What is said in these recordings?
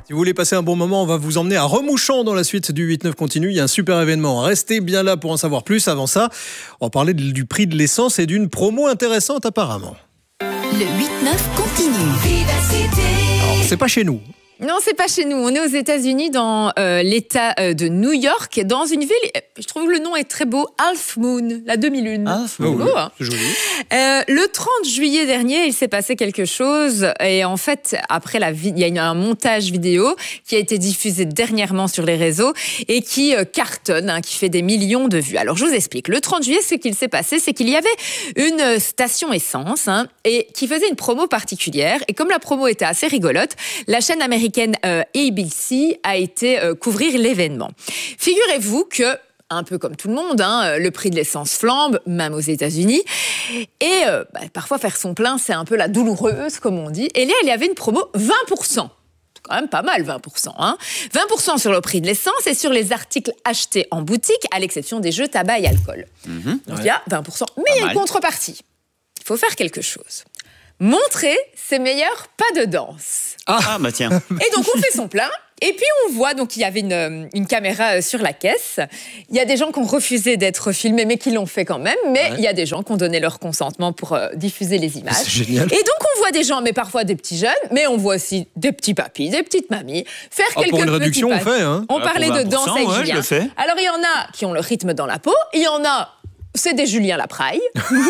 Si vous voulez passer un bon moment, on va vous emmener à Remouchant dans la suite du 8-9 continu. Il y a un super événement. Restez bien là pour en savoir plus. Avant ça, on va parler du prix de l'essence et d'une promo intéressante apparemment. Le 8-9 continue. Alors, c'est pas chez nous. Non, c'est pas chez nous. On est aux États-Unis, dans l'État de New York, dans une ville. Je trouve que le nom est très beau, Half Moon, la demi-lune. Half Moon, beau, hein. c'est joli. Le 30 juillet dernier, il s'est passé quelque chose. Et en fait, après il y a eu un montage vidéo qui a été diffusé dernièrement sur les réseaux et qui cartonne, qui fait des millions de vues. Alors, je vous explique. Le 30 juillet, ce qu'il s'est passé, c'est qu'il y avait une station essence et qui faisait une promo particulière. Et comme la promo était assez rigolote, la chaîne américaine ABC a été couvrir l'événement. Figurez-vous que, un peu comme tout le monde, le prix de l'essence flambe, même aux États-Unis. Et parfois, faire son plein, c'est un peu la douloureuse, comme on dit. Et là, il y avait une promo 20%. C'est quand même pas mal, 20%. 20% sur le prix de l'essence et sur les articles achetés en boutique, à l'exception des jeux tabac et alcool. Donc, il y a 20%. Mais il y a une contrepartie. Il faut faire quelque chose. Montrer ses meilleurs pas de danse. Ah bah tiens. Et donc, on fait son plein. Et puis, on voit, donc, il y avait une caméra sur la caisse. Il y a des gens qui ont refusé d'être filmés, mais qui l'ont fait quand même. Mais il y a des gens qui ont donné leur consentement pour diffuser les images. C'est génial. Et donc, on voit des gens, mais parfois des petits jeunes, mais on voit aussi des petits papis, des petites mamies, faire quelques pour une réduction, petits on fait. On parlait de danse avec je Julien. le fais. Alors, il y en a qui ont le rythme dans la peau. Il y en a... C'est des Julien Lapraille.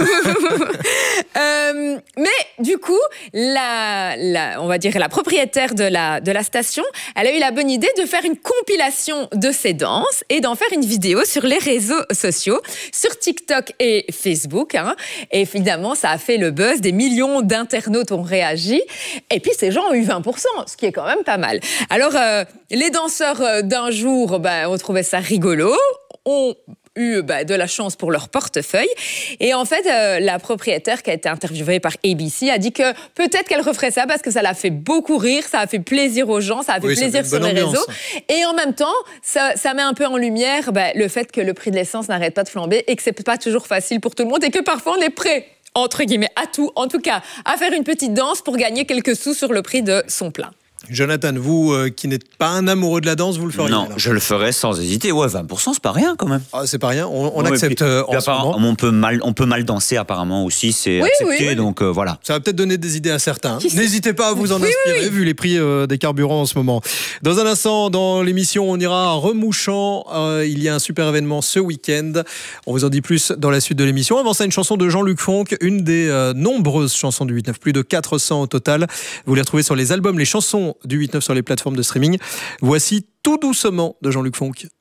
Mais du coup, on va dire la propriétaire de la station, elle a eu la bonne idée de faire une compilation de ces danses et d'en faire une vidéo sur les réseaux sociaux, sur TikTok et Facebook. Et évidemment, ça a fait le buzz. Des millions d'internautes ont réagi. Et puis, ces gens ont eu 20%, ce qui est quand même pas mal. Alors, les danseurs d'un jour, ont trouvé ça rigolo. Ont eu de la chance pour leur portefeuille. Et en fait, la propriétaire qui a été interviewée par ABC a dit que peut-être qu'elle referait ça parce que ça l'a fait beaucoup rire, ça a fait plaisir aux gens, ça a fait plaisir sur les réseaux. Et en même temps, ça met un peu en lumière le fait que le prix de l'essence n'arrête pas de flamber et que c'est pas toujours facile pour tout le monde et que parfois on est prêt, entre guillemets, à tout, en tout cas, à faire une petite danse pour gagner quelques sous sur le prix de son plein. Jonathan, vous qui n'êtes pas un amoureux de la danse, vous le feriez? Non, alors? je le ferais sans hésiter. Ouais, 20%, c'est pas rien quand même. Ah, c'est pas rien, on accepte en ce moment. On peut mal danser apparemment aussi, c'est accepté, donc voilà. Ça va peut-être donner des idées à certains. N'hésitez pas à vous en inspirer, vu les prix des carburants en ce moment. Dans un instant, dans l'émission, on ira à Remouchant. Il y a un super événement ce week-end. On vous en dit plus dans la suite de l'émission. Avant ça, une chanson de Jean-Luc Fonck, une des nombreuses chansons du 8-9, plus de 400 au total. Vous les retrouvez sur les albums, les chansons du 8-9 sur les plateformes de streaming. Voici Tout doucement de Jean-Luc Fonck.